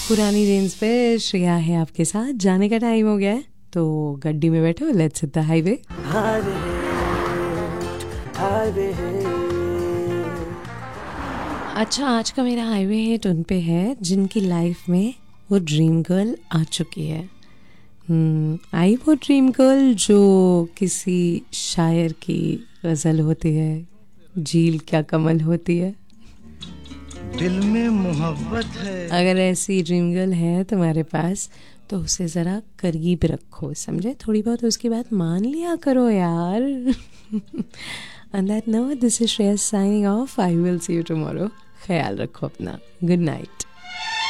पुरानी रेंज पे श्रेया है आपके साथ। जाने का टाइम हो गया है तो गड्डी में बैठो, लेट्स हिट द हाईवे। अच्छा, आज का मेरा हाईवे हिट उन पे है जिनकी लाइफ में वो ड्रीम गर्ल आ चुकी है। आई वो ड्रीम गर्ल जो किसी शायर की गजल होती है, झील क्या कमल होती है। दिल में मोहब्बत है। अगर ऐसी ड्रीम गर्ल है तुम्हारे पास तो उसे ज़रा करीब रखो, समझे? थोड़ी बहुत उसकी बात मान लिया करो यार। On that note, this is Shreya signing off. I will see you tomorrow. ख्याल रखो अपना। Good night.